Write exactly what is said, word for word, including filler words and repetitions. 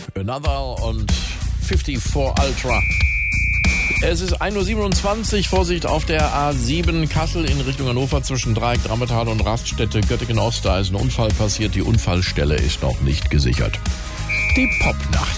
Another und vierundfünfzig Ultra. Es ist ein Uhr siebenundzwanzig, Vorsicht auf der A sieben Kassel in Richtung Hannover zwischen Dreieck, Drammetal und Raststätte Göttingen Ost. Da ist ein Unfall passiert, die Unfallstelle ist noch nicht gesichert. Die Popnacht.